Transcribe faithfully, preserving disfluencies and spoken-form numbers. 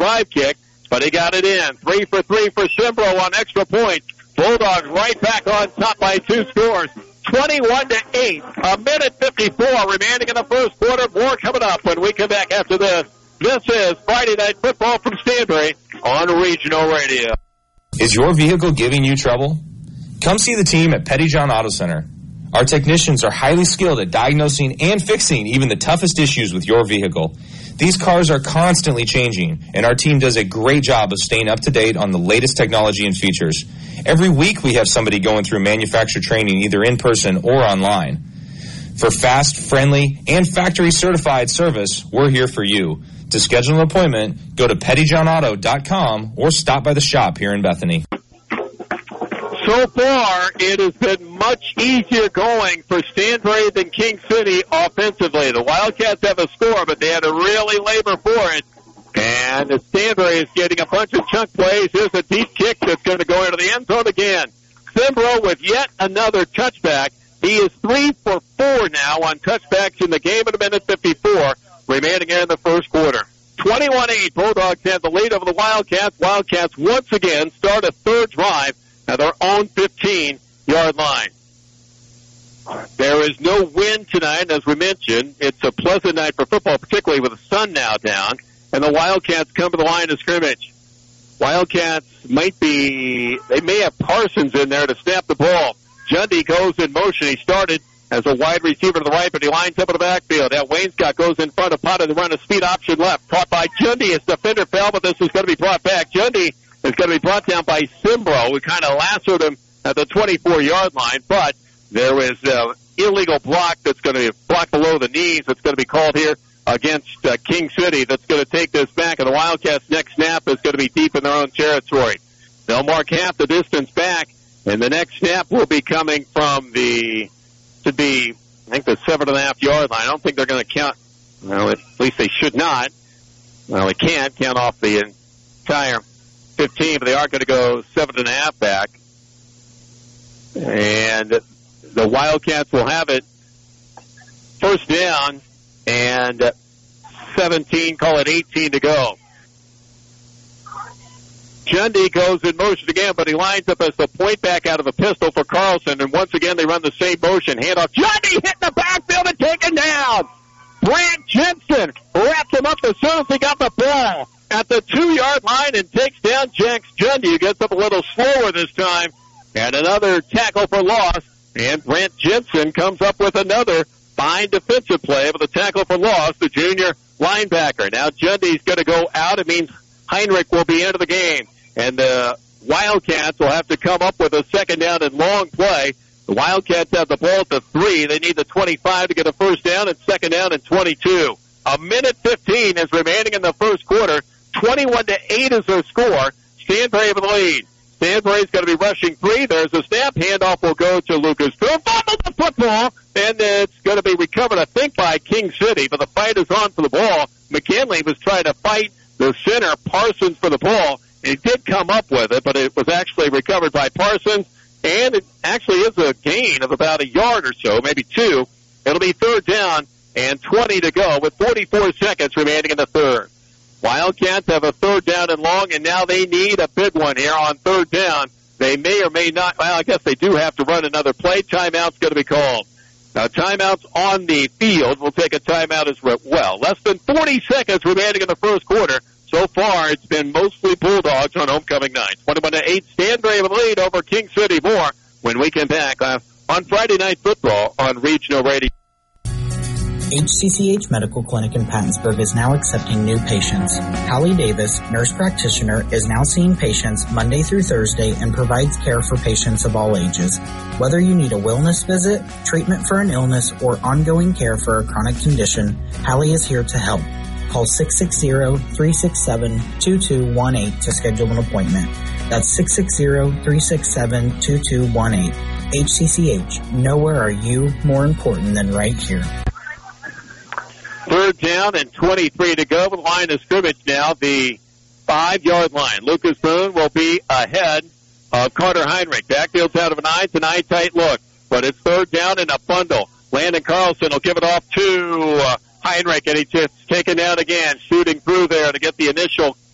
drive kick, but he got it in. Three for three for Cimbro on extra point. Bulldogs right back on top by two scores. twenty-one to eight. A minute fifty-four remaining in the first quarter. More coming up when we come back after this. This is Friday Night Football from Stanbury on Regional Radio. Is your vehicle giving you trouble? Come see the team at Pettyjohn Auto Center. Our technicians are highly skilled at diagnosing and fixing even the toughest issues with your vehicle. These cars are constantly changing, and our team does a great job of staying up to date on the latest technology and features. Every week we have somebody going through manufacturer training either in person or online. For fast, friendly, and factory-certified service, we're here for you. To schedule an appointment, go to pettyjohn auto dot com or stop by the shop here in Bethany. So far, it has been much easier going for Stanbury than King City offensively. The Wildcats have a score, but they had to really labor for it. And Stanbury is getting a bunch of chunk plays. Here's a deep kick that's going to go into the end zone again. Cimbro with yet another touchback. He is three for four now on touchbacks in the game at a minute fifty-four remaining in the first quarter. twenty-one eight, Bulldogs have the lead over the Wildcats. Wildcats once again start a third drive at their own fifteen-yard line. There is no wind tonight, as we mentioned. It's a pleasant night for football, particularly with the sun now down, and the Wildcats come to the line of scrimmage. Wildcats might be, they may have Parsons in there to snap the ball. Jundy goes in motion. He started as a wide receiver to the right, but he lines up in the backfield. Now Wainscott goes in front of Potter to run a speed option left. Caught by Jundy. His defender fell, but this is going to be brought back. Jundy is going to be brought down by Cimbro, who kind of lassoed him at the twenty-four-yard line, but there was an illegal block that's going to be blocked below the knees that's going to be called here against uh, King City. That's going to take this back, and the Wildcats' next snap is going to be deep in their own territory. They'll mark half the distance back, and the next snap will be coming from the, to be, I think, the seven and a half yard line. I don't think they're going to count, well, at least they should not. Well, they can't count off the entire fifteen, but they are going to go seven and a half back. And the Wildcats will have it first down and seventeen, call it eighteen to go. Jundy goes in motion again, but he lines up as the point back out of a pistol for Carlson, and once again they run the same motion. Handoff. Jundy hit the backfield and taken down. Brant Jensen wrapped him up as soon as he got the ball at the two-yard line and takes down Jax Jundy, who gets up a little slower this time. And another tackle for loss, and Brant Jensen comes up with another fine defensive play with a tackle for loss, the junior linebacker. Now Jundy's going to go out. It means Heinrich will be into the game. And the Wildcats will have to come up with a second down and long play. The Wildcats have the ball at the three. They need the twenty-five to get a first down, and second down and twenty-two. A minute fifteen is remaining in the first quarter. twenty-one to eight is their score. Stanbury with the lead. Stanbury's going to be rushing three. There's a snap. Handoff will go to Lucas Boone. Fumbled the football, and it's going to be recovered, I think, by King City, but the fight is on for the ball. McKinley was trying to fight the center, Parsons, for the ball. He did come up with it, but it was actually recovered by Parsons, and it actually is a gain of about a yard or so, maybe two. It'll be third down and twenty to go with forty-four seconds remaining in the third. Wildcats have a third down and long, and now they need a big one here on third down. They may or may not, well, I guess they do have to run another play. Timeout's going to be called. Now, timeout's on the field. We'll take a timeout as well. Less than forty seconds remaining in the first quarter. So far, it's been mostly Bulldogs on homecoming night. twenty-one to eight, Stanbury with a lead over King City. More when we come back uh, on Friday Night Football on Regional Radio. H C C H Medical Clinic in Pattonsburg is now accepting new patients. Hallie Davis, nurse practitioner, is now seeing patients Monday through Thursday and provides care for patients of all ages. Whether you need a wellness visit, treatment for an illness, or ongoing care for a chronic condition, Hallie is here to help. Call six six zero, three six seven, two two one eight to schedule an appointment. That's six six zero, three six seven, two two one eight. H C C H, nowhere are you more important than right here. Third down and twenty-three to go. The line of scrimmage now, the five-yard line. Lucas Boone will be ahead of Carter Heinrich. Backfield's out of an eye. It's an eye-tight look, but it's third down in a bundle. Landon Carlson will give it off to uh, Heinrich, and he's just taken down again, shooting through there to get the initial